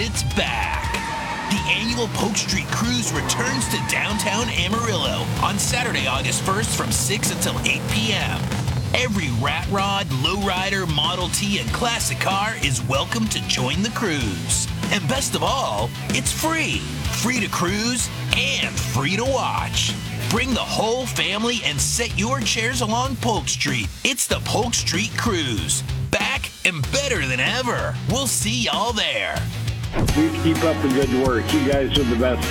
it's back. The annual Polk Street Cruise returns to downtown Amarillo on Saturday, August 1st from 6 until 8 p.m. Every rat rod, lowrider, Model T, and classic car is welcome to join the cruise. And best of all, it's free. Free to cruise and free to watch. Bring the whole family and set your chairs along Polk Street. It's the Polk Street Cruise. Back and better than ever. We'll see y'all there. Please keep up the good work. You guys are the best.